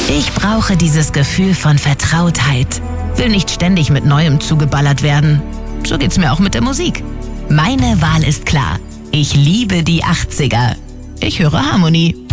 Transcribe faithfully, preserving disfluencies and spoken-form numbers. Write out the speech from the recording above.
Ich brauche dieses Gefühl von Vertrautheit. Will nicht ständig mit Neuem zugeballert werden. So geht's mir auch mit der Musik. Meine Wahl ist klar. Ich liebe die achtziger. Ich höre Harmonie.